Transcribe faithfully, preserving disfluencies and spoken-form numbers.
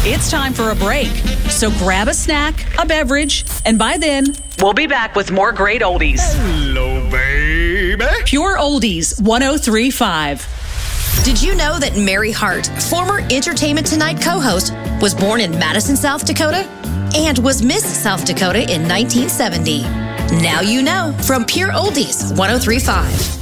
It's time for a break. So grab a snack, a beverage, and by then, we'll be back with more great oldies. Hello, baby. Pure Oldies one oh three point five. Did you know that Mary Hart, former Entertainment Tonight co-host, was born in Madison, South Dakota, and was Miss South Dakota in nineteen seventy? Now you know from Pure Oldies one oh three point five.